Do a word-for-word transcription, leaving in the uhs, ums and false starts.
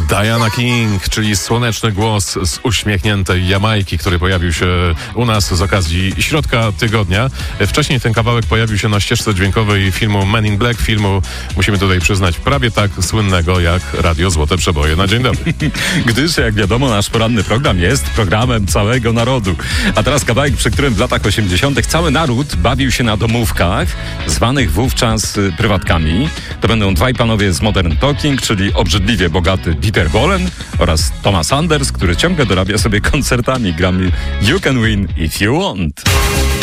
Diana King, czyli słoneczny głos z uśmiechniętej Jamajki, który pojawił się u nas z okazji środka tygodnia. Wcześniej ten kawałek pojawił się na ścieżce dźwiękowej filmu Men in Black, filmu, musimy tutaj przyznać, prawie tak słynnego jak Radio Złote Przeboje na dzień dobry. Gdyż, jak wiadomo, nasz poranny program jest programem całego narodu. A teraz kawałek, przy którym w latach osiemdziesiątych cały naród bawił się na domówkach, zwanych wówczas y, prywatkami. To będą dwaj panowie z Modern Talking, czyli obrzydliwie bogaty Dieter Bohlen oraz Thomas Anders, który ciągle dorabia sobie koncertami. Gramy You Can Win If You Want.